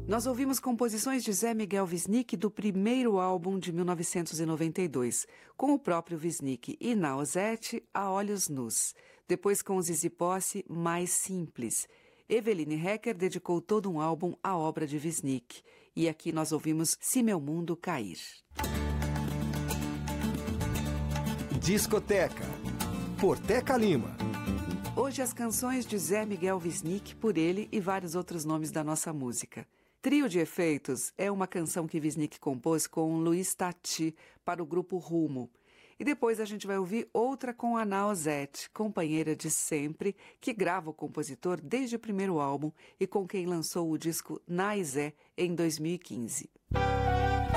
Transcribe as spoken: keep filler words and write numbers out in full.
Nós ouvimos composições de Zé Miguel Wisnik do primeiro álbum de mil novecentos e noventa e dois, com o próprio Wisnik, e Nausete, A Olhos Nus. Depois com Zizi Posse, Mais Simples. Eveline Hecker dedicou todo um álbum à obra de Wisnik. E aqui nós ouvimos Se Meu Mundo Cair. Discoteca, por Teca Lima. Hoje as canções de Zé Miguel Wisnik, por ele e vários outros nomes da nossa música. Trio de Efeitos é uma canção que Wisnik compôs com Luiz Tati para o grupo Rumo. E depois a gente vai ouvir outra com a Nausete, companheira de sempre, que grava o compositor desde o primeiro álbum e com quem lançou o disco Naizé em dois mil e quinze.